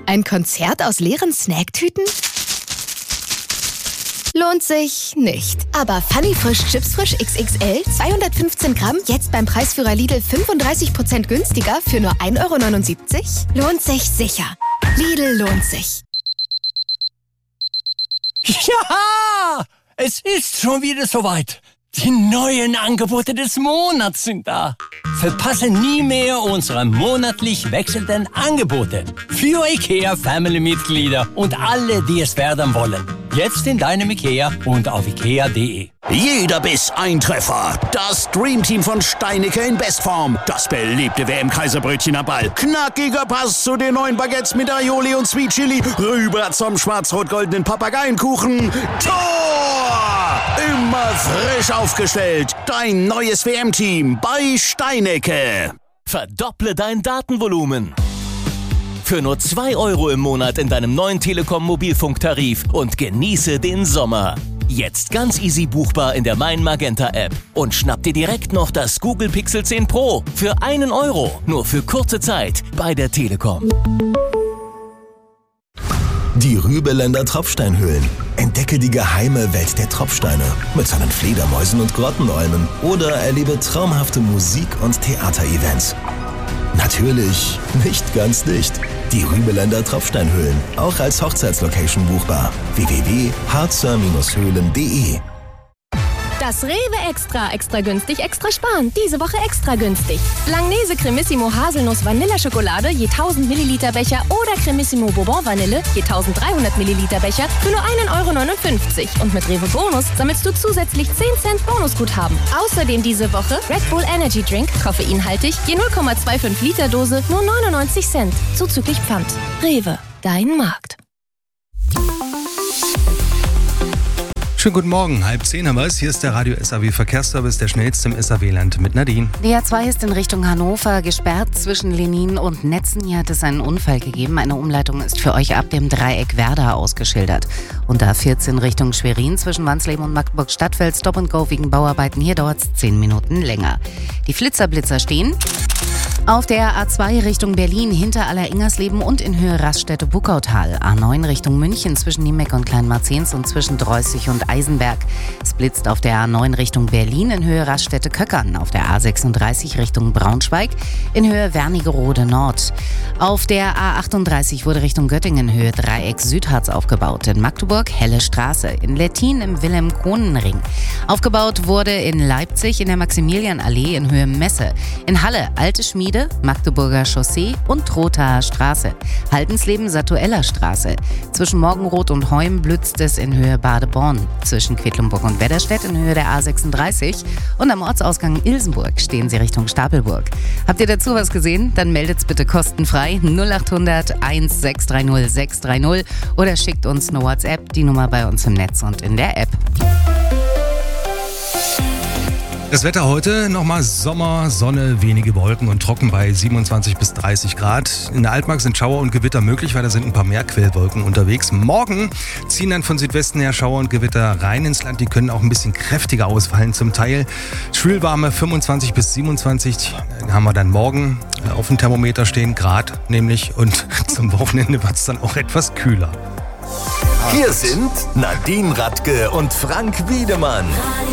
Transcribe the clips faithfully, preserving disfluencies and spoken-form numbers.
Ein Konzert aus leeren Snacktüten? Lohnt sich nicht. Aber Funny Frisch Chips Frisch X X L, zweihundertfünfzehn Gramm, jetzt beim Preisführer Lidl fünfunddreißig Prozent günstiger für nur ein Euro neunundsiebzig? Lohnt sich sicher. Lidl lohnt sich. Ja, es ist schon wieder soweit. Die neuen Angebote des Monats sind da. Verpasse nie mehr unsere monatlich wechselnden Angebote. Für IKEA-Family-Mitglieder und alle, die es werden wollen. Jetzt in deinem IKEA und auf ikea punkt de. Jeder Biss ein Treffer. Das Dreamteam von Steinecker in Bestform. Das beliebte W M-Kaiserbrötchen am Ball. Knackiger Pass zu den neuen Baguettes mit Aioli und Sweet Chili. Rüber zum schwarz-rot-goldenen Papageienkuchen. Tor! Immer frisch aufgestellt. Dein neues W M-Team bei Steinecke. Verdopple dein Datenvolumen. Für nur zwei Euro im Monat in deinem neuen Telekom-Mobilfunktarif und genieße den Sommer. Jetzt ganz easy buchbar in der Mein Magenta App. Und schnapp dir direkt noch das Google Pixel zehn Pro für einen Euro. Nur für kurze Zeit bei der Telekom. Die Rübeländer Tropfsteinhöhlen. Entdecke die geheime Welt der Tropfsteine mit seinen Fledermäusen und Grottenolmen oder erlebe traumhafte Musik- und Theaterevents. Natürlich nicht ganz dicht. Die Rübeländer Tropfsteinhöhlen, auch als Hochzeitslocation buchbar. w w w punkt harzer höhlen punkt de. Das Rewe Extra, extra günstig, extra sparen. Diese Woche extra günstig. Langnese Cremissimo Haselnuss Vanilleschokolade je tausend Milliliter Becher oder Cremissimo Bourbon Vanille je tausenddreihundert Milliliter Becher für nur einen Euro neunundfünfzig. Und mit Rewe Bonus sammelst du zusätzlich zehn Cent Bonusguthaben. Außerdem diese Woche Red Bull Energy Drink, koffeinhaltig, je null Komma fünfundzwanzig Liter Dose, nur neunundneunzig Cent. Zuzüglich Pfand. Rewe, dein Markt. Schönen guten Morgen, halb zehn haben wir es. Hier ist der Radio S A W Verkehrsservice, der schnellste im S A W-Land mit Nadine. Die A zwei ist in Richtung Hannover gesperrt zwischen Lenin und Netzen. Hier hat es einen Unfall gegeben. Eine Umleitung ist für euch ab dem Dreieck Werder ausgeschildert. Und A vierzehn Richtung Schwerin zwischen Wansleben und Magdeburg-Stadtfeld Stop and Go wegen Bauarbeiten. Hier dauert es zehn Minuten länger. Die Flitzerblitzer stehen auf der A zwei Richtung Berlin hinter Aller-Ingersleben und in Höhe Raststätte-Buckautal. A neun Richtung München zwischen Niemeck und Kleinmarzens und zwischen Dreußig und Eisenberg. Es blitzt auf der A neun Richtung Berlin in Höhe Raststätte-Köckern. Auf der A sechsunddreißig Richtung Braunschweig in Höhe Wernigerode Nord. Auf der A achtunddreißig wurde Richtung Göttingen Höhe Dreieck Südharz aufgebaut. In Magdeburg Helle Straße. In Lettin im Wilhelm-Kohnen-Ring. Aufgebaut wurde in Leipzig in der Maximilianallee in Höhe Messe. In Halle Alte Schmiede, Magdeburger Chaussee und Rothaer Straße. Haldensleben Satueller Straße. Zwischen Morgenroth und Heum blitzt es in Höhe Badeborn. Zwischen Quedlinburg und Wedderstedt in Höhe der A sechsunddreißig. Und am Ortsausgang Ilsenburg stehen Sie Richtung Stapelburg. Habt ihr dazu was gesehen? Dann meldet's bitte kostenfrei null acht hundert eins sechs drei null sechs drei null oder schickt uns eine WhatsApp, die Nummer bei uns im Netz und in der App. Das Wetter heute nochmal Sommer, Sonne, wenige Wolken und trocken bei siebenundzwanzig bis dreißig Grad. In der Altmark sind Schauer und Gewitter möglich, weil da sind ein paar mehr Quellwolken unterwegs. Morgen ziehen dann von Südwesten her Schauer und Gewitter rein ins Land. Die können auch ein bisschen kräftiger ausfallen zum Teil. Schwülwarme fünfundzwanzig bis siebenundzwanzig haben wir dann morgen auf dem Thermometer stehen, Grad nämlich. Und zum Wochenende wird es dann auch etwas kühler. Hier sind Nadine Radke und Frank Wiedemann.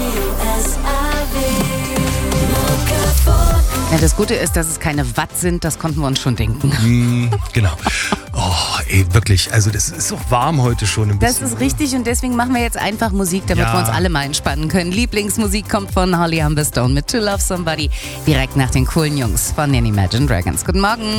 Ja, das Gute ist, dass es keine Watt sind, das konnten wir uns schon denken. Mm, genau. Oh, ey, wirklich, also das ist so warm heute schon ein bisschen. Das ist richtig und deswegen machen wir jetzt einfach Musik, damit Ja. wir uns alle mal entspannen können. Lieblingsmusik kommt von Holly Humberstone mit To Love Somebody, direkt nach den coolen Jungs von den Imagine Dragons. Guten Morgen.